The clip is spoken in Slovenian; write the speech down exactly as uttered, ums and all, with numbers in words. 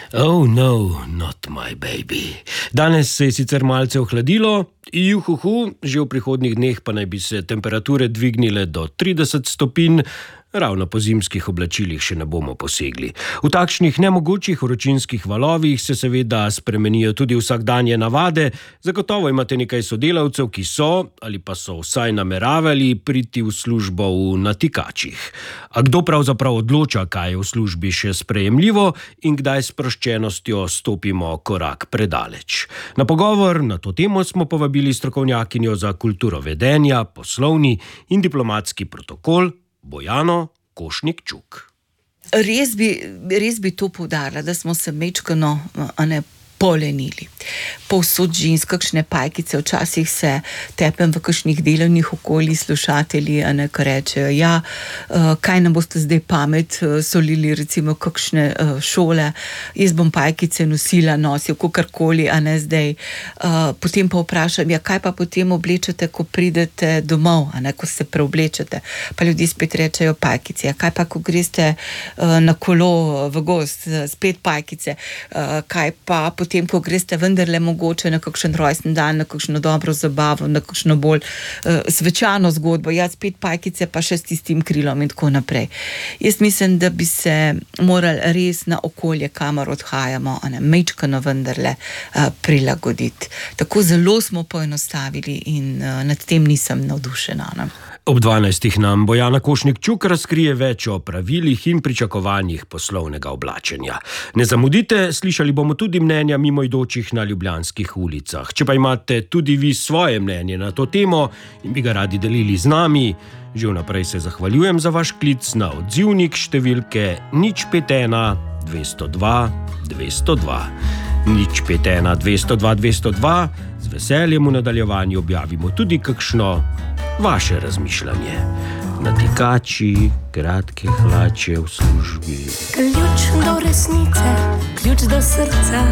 Oh no, not my baby. Danes se je sicer malce ohladilo, juhuhu, že v prihodnjih dneh pa naj bi se temperature dvignile do trideset stopinj, ravno po zimskih oblačilih še ne bomo posegli. V takšnih nemogočih vročinskih valovih se seveda spremenijo tudi vsakdanje navade, zagotovo imate nekaj sodelavcev, ki so ali pa so vsaj nameravali priti v službo v natikačih. A kdo pravzaprav odloča, kaj je v službi še sprejemljivo in kdaj s sproščenostjo stopimo korak predaleč? Na pogovor na to temo smo povabili strokovnjakinjo za kulturo vedenja, poslovni in diplomatski protokol, Bojano Košnik-Čuk. Res bi, res bi to poudarila, da smo se mečkano, a ne, polenili. Povsod žensk, kakšne pajkice, včasih se tepem v kakšnih delovnih okoljih slušatelji, a ne, ko rečejo, ja, kaj nam boste zdaj pamet solili, recimo kakšne šole, jaz bom pajkice nosila, nosil, kakorkoli, a ne zdaj. Potem pa vprašam, ja, kaj pa potem oblečete, ko pridete domov, a ne, ko se preoblečete. Pa ljudje spet rečejo pajkice, ja, kaj pa, ko greste na kolo v gost, spet pajkice, kaj pa potem, ko greste vendarle mogoče na kakšen rojstni dan, na kakšno dobro zabavo, na kakšno bolj uh, svečano zgodbo, ja, spet pajkice, pa še s tistim krilom in tako naprej. Jaz mislim, da bi se morali res na okolje, kamor odhajamo, a ne, mečkano vendarle uh, prilagoditi. Tako zelo smo poenostavili in uh, nad tem nisem navdušena. Ne? Ob dvanajstih nam Bojana Košnik-Čuk razkrije več o pravilih in pričakovanjih poslovnega oblačenja. Ne zamudite, slišali bomo tudi mnenja mimoidočih na ljubljanskih ulicah. Če pa imate tudi vi svoje mnenje na to temo in bi ga radi delili z nami, že vnaprej se zahvaljujem za vaš klic na odzivnik številke nič pet ena dvesto dva dvesto dva. nič pet ena dvesto dva dvesto dva. Z veseljem v nadaljevanju objavimo tudi kakšno vaše razmišljanje. Natikači, kratke hlače v službi. Ključ do resnice, ključ do srca.